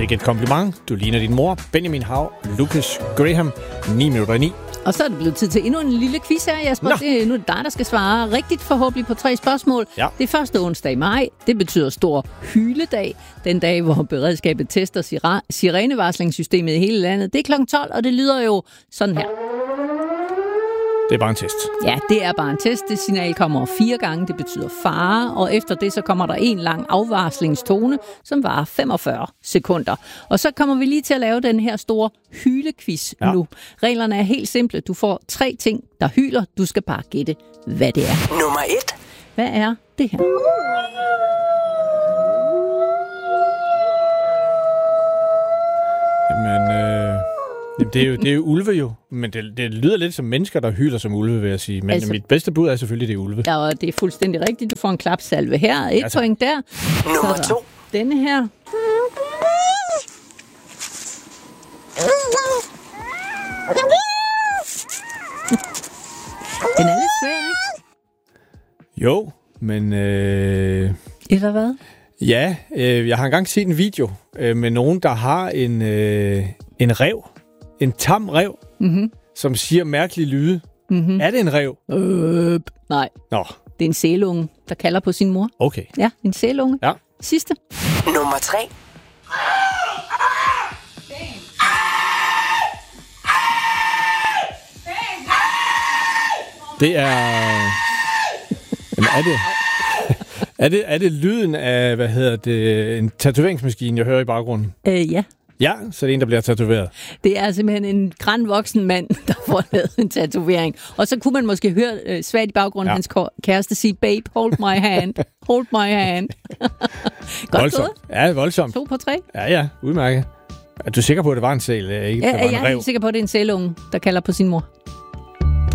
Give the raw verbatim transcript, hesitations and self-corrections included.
Sikke et kompliment. Du ligner din mor, Benjamin Hav, Lucas Graham, ni minutter i ni. Og så er det blevet tid til endnu en lille quiz her, Jasper. Det, nu er det dig, der skal svare rigtigt forhåbentlig på tre spørgsmål. Ja. Det er første onsdag i maj. Det betyder stor hyledag. Den dag, hvor beredskabet tester sira- sirenevarslingssystemet i hele landet. Det er klokken tolv, og det lyder jo sådan her. Det er bare en test. Ja, det er bare en test. Det signal kommer fire gange. Det betyder fare. Og efter det, så kommer der en lang afvarslingstone, som varer femogfyrre sekunder. Og så kommer vi lige til at lave den her store hylequiz ja. nu. Reglerne er helt simple. Du får tre ting, der hyler. Du skal bare gætte, hvad det er. Nummer et. Hvad er det her? Jamen, øh... Jamen, det, er jo, det er jo ulve jo, men det, det lyder lidt som mennesker, der hyler som ulve, vil jeg sige. Men altså, mit bedste bud er selvfølgelig, det er ulve. Ja, og det er fuldstændig rigtigt. Du får en klapsalve her. Et altså. point der. Nummer to. Denne her. Den er lidt svær, ikke? Jo, men... Øh... Eller hvad? Ja, øh, jeg har engang set en video øh, med nogen, der har en, øh, en ræv. En tam ræv, mm-hmm. som siger mærkelige lyde. Mm-hmm. Er det en ræv? Øh, nej. Nå. Det er en sælunge, der kalder på sin mor. Okay. Ja, en sælunge. Ja. Sidste. Nummer tre. Det er... Jamen, er det... Er det, er det lyden af, hvad hedder det, en tatoveringsmaskine, jeg hører i baggrunden? Øh, ja. Ja, så det er en, der bliver tatoveret. Det er simpelthen en grandvoksen mand, der får lavet en tatovering. Og så kunne man måske høre øh, svagt i baggrunden ja. hans kæreste sige, babe, hold my hand, hold my hand. Godt voldsomt. gået. Ja, voldsomt. To på tre. Ja, ja, udmærket. Er du sikker på, at det var en sæl? Ikke, ja, det var en jeg er ræv? helt sikker på, at det er en sælunge, der kalder på sin mor.